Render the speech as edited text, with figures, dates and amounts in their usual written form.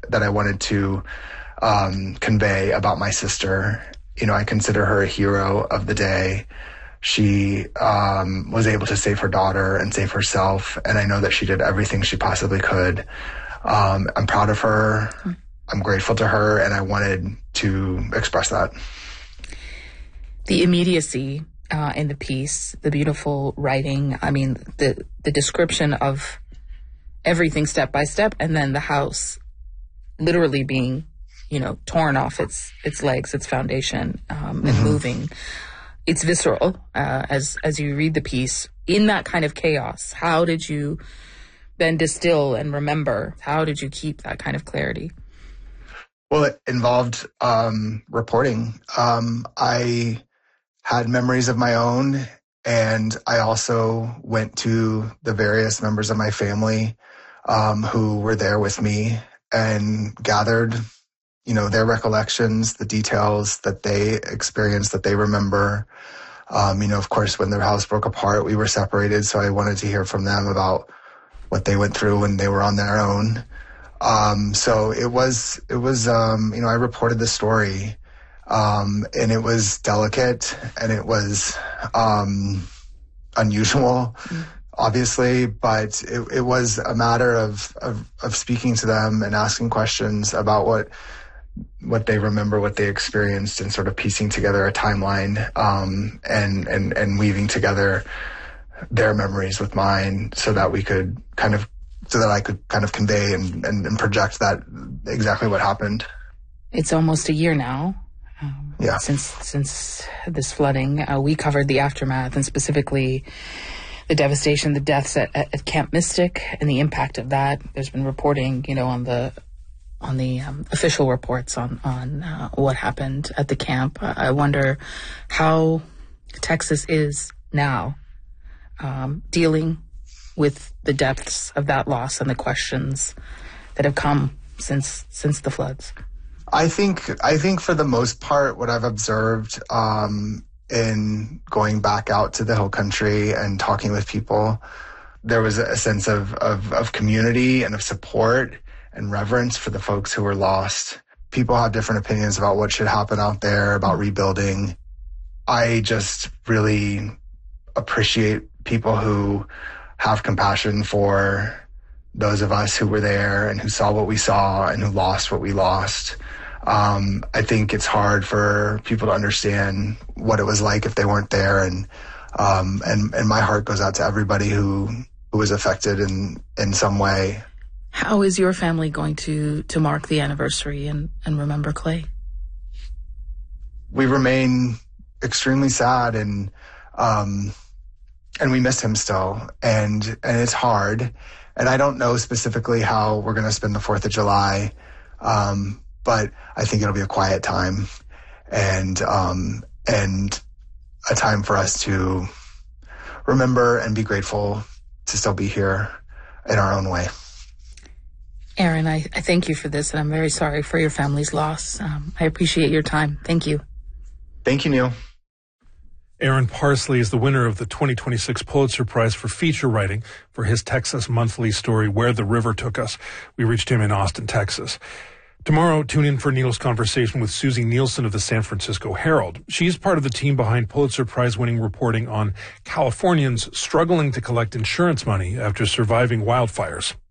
that I wanted to convey about my sister. I consider her a hero of the day. She was able to save her daughter and save herself, and I know that she did everything she possibly could. I'm proud of her. I'm grateful to her, and I wanted to express that. The immediacy in the piece, the beautiful writing, I mean, the description of everything step by step, and then the house literally being, torn off its legs, its foundation, and moving. It's visceral as you read the piece. In that kind of chaos, how did you then distill and remember? How did you keep that kind of clarity? Well, it involved reporting. I had memories of my own, and I also went to the various members of my family who were there with me and gathered, their recollections, the details that they experienced, that they remember. Of course, when their house broke apart, we were separated, so I wanted to hear from them about what they went through when they were on their own. So it was, I reported the story, and it was delicate, and it was, unusual, obviously, but it was a matter of speaking to them and asking questions about what they remember, what they experienced, and sort of piecing together a timeline, and weaving together their memories with mine so that I could kind of convey and project that exactly what happened. It's almost a year now. Since this flooding. We covered the aftermath, and specifically the devastation, the deaths at Camp Mystic, and the impact of that. There's been reporting, on the official reports on what happened at the camp. I wonder how Texas is now dealing with the depths of that loss and the questions that have come since the floods. I think for the most part, what I've observed in going back out to the Hill Country and talking with people, there was a sense of community and of support and reverence for the folks who were lost. People have different opinions about what should happen out there, about rebuilding. I just really appreciate people who have compassion for those of us who were there and who saw what we saw and who lost what we lost. I think it's hard for people to understand what it was like if they weren't there, and my heart goes out to everybody who was affected in some way. How is your family going to mark the anniversary and remember Clay? We remain extremely sad, and we miss him still, and it's hard. And I don't know specifically how we're going to spend the 4th of July, but I think it'll be a quiet time, and a time for us to remember and be grateful to still be here in our own way. Aaron, I thank you for this, and I'm very sorry for your family's loss. I appreciate your time. Thank you. Thank you, Neil. Aaron Parsley is the winner of the 2026 Pulitzer Prize for feature writing for his Texas Monthly story, Where the River Took Us. We reached him in Austin, Texas. Tomorrow, tune in for Neil's conversation with Susie Nielsen of the San Francisco Herald. She's part of the team behind Pulitzer Prize-winning reporting on Californians struggling to collect insurance money after surviving wildfires.